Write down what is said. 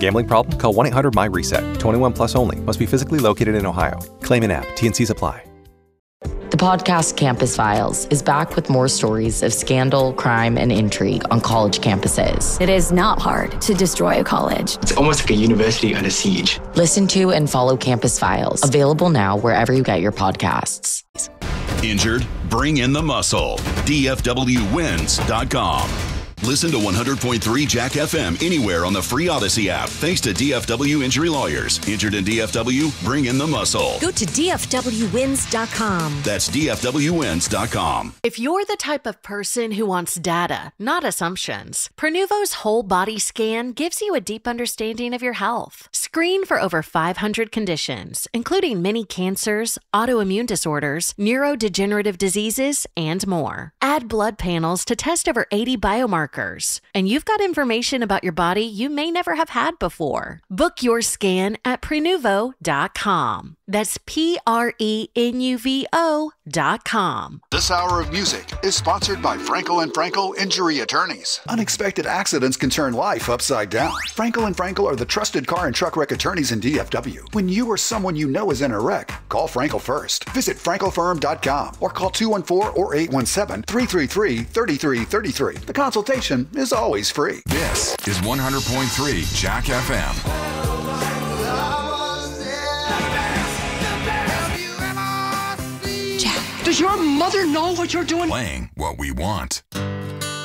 Gambling problem? Call 1-800-MY-RESET. 21 plus only. Must be physically located in Ohio. Claim in app. T&Cs apply. The podcast Campus Files is back with more stories of scandal, crime, and intrigue on college campuses. It is not hard to destroy a college. It's almost like a university under siege. Listen to and follow Campus Files. Available now wherever you get your podcasts. Injured? Bring in the muscle. DFWWins.com. Listen to 100.3 Jack FM anywhere on the free Odyssey app. Thanks to DFW Injury Lawyers. Injured in DFW? Bring in the muscle. Go to DFWWins.com. That's DFWWins.com. If you're the type of person who wants data, not assumptions, Prenuvo's whole body scan gives you a deep understanding of your health. Screen for over 500 conditions, including many cancers, autoimmune disorders, neurodegenerative diseases, and more. Add blood panels to test over 80 biomarkers. And you've got information about your body you may never have had before. Book your scan at Prenuvo.com. That's Prenuvo.com. This hour of music is sponsored by Frankel & Frankel Injury Attorneys. Unexpected accidents can turn life upside down. Frankel & Frankel are the trusted car and truck wreck attorneys in DFW. When you or someone you know is in a wreck, call Frankel first. Visit frankelfirm.com or call 214 or 817-333-3333. The consultation is always free. This is 100.3 Jack FM. Jack, does your mother know what you're doing? Playing what we want.